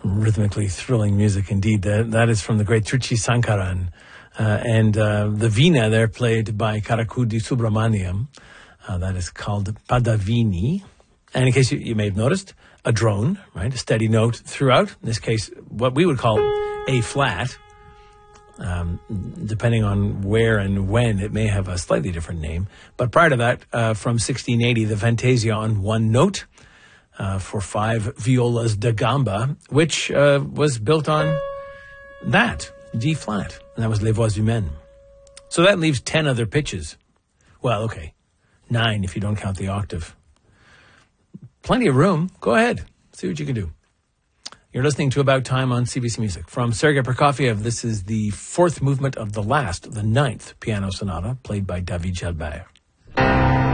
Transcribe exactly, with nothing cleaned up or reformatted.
Rhythmically thrilling music indeed. That, that is from the great Truchi Sankaran. Uh, and uh, the Veena there played by Karakudi Subramaniam. Uh, that is called Padavini. And in case you, you may have noticed, a drone, right? A steady note throughout. In this case, what we would call A flat. Um, depending on where and when, it may have a slightly different name. But prior to that, uh, from sixteen eighty, the Fantasia on one note uh, for five violas da gamba, which uh, was built on that, D flat. And that was Les Voix Humaines. So that leaves ten other pitches. Well, okay, nine if you don't count the octave. Plenty of room. Go ahead. See what you can do. You're listening to About Time on C B C Music. From Sergei Prokofiev, this is the fourth movement of the last, the ninth piano sonata, played by David Jalbert.